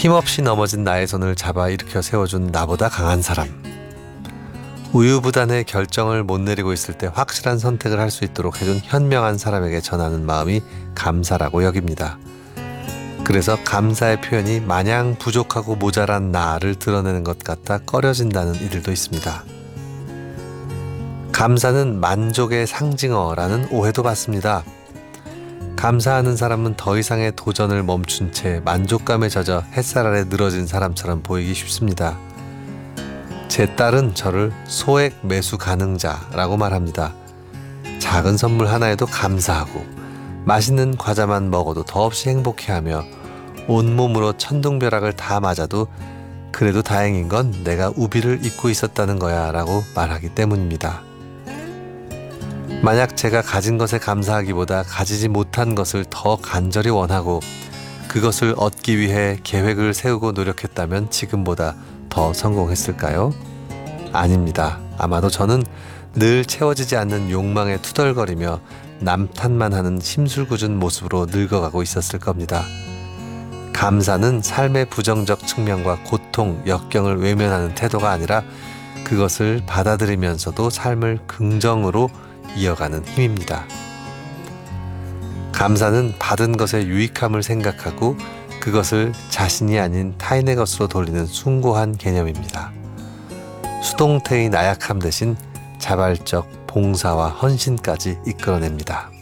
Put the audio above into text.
힘없이 넘어진 나의 손을 잡아 일으켜 세워준 나보다 강한 사람. 우유부단의 결정을 못 내리고 있을 때 확실한 선택을 할 수 있도록 해준 현명한 사람에게 전하는 마음이 감사라고 여깁니다. 그래서 감사의 표현이 마냥 부족하고 모자란 나를 드러내는 것 같아 꺼려진다는 이들도 있습니다. 감사는 만족의 상징어라는 오해도 받습니다. 감사하는 사람은 더 이상의 도전을 멈춘 채 만족감에 젖어 햇살 아래 늘어진 사람처럼 보이기 쉽습니다. 제 딸은 저를 소액 매수 가능자라고 말합니다. 작은 선물 하나에도 감사하고 맛있는 과자만 먹어도 더없이 행복해하며 온몸으로 천둥벼락을 다 맞아도 그래도 다행인 건 내가 우비를 입고 있었다는 거야 라고 말하기 때문입니다. 만약 제가 가진 것에 감사하기보다 가지지 못한 것을 더 간절히 원하고 그것을 얻기 위해 계획을 세우고 노력했다면 지금보다 더 성공했을까요? 아닙니다. 아마도 저는 늘 채워지지 않는 욕망에 투덜거리며 남탓만 하는 심술궂은 모습으로 늙어가고 있었을 겁니다. 감사는 삶의 부정적 측면과 고통, 역경을 외면하는 태도가 아니라 그것을 받아들이면서도 삶을 긍정으로 이어가는 힘입니다. 감사는 받은 것의 유익함을 생각하고 그것을 자신이 아닌 타인의 것으로 돌리는 숭고한 개념입니다. 수동태의 나약함 대신 자발적 봉사와 헌신까지 이끌어냅니다.